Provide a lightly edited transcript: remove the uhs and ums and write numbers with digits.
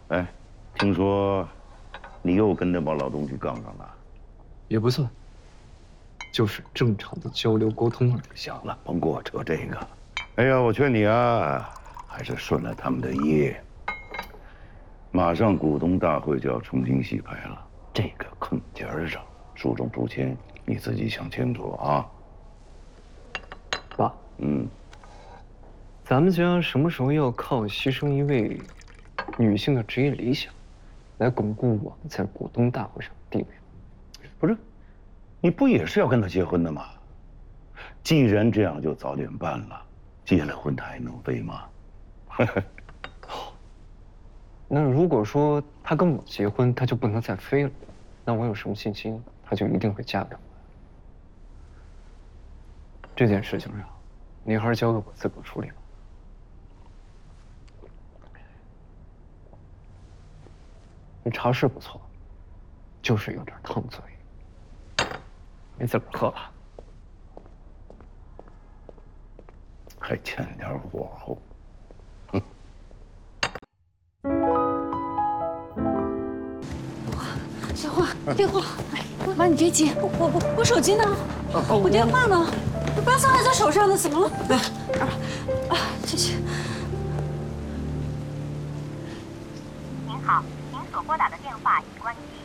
哎，听说你又跟那帮老东西杠上了？ 也不算，就是正常的交流沟通而已。 行了，甭给我扯这个。哎呀，我劝你啊，还是顺了他们的意。马上股东大会就要重新洗牌了，这个坑节儿上孰重孰轻，你自己想清楚啊。 爸，咱们家什么时候要靠牺牲一位女性的职业理想，来巩固我们在股东大会上的地位？ 不是，你不也是要跟他结婚的吗？既然这样，就早点办了。结了婚，他还能飞吗？ 那如果说他跟我结婚，他就不能再飞了，那我有什么信心他就一定会嫁给我？这件事情上，你还是交给我自个儿处理吧。这茶是不错，就是有点烫嘴，你自个儿喝吧。 还欠点火候。 小花，电话，哎，妈，你别急，我手机呢？我电话呢？我把手还在手上呢，怎么了？谢谢。 您好，您所拨打的电话已关机。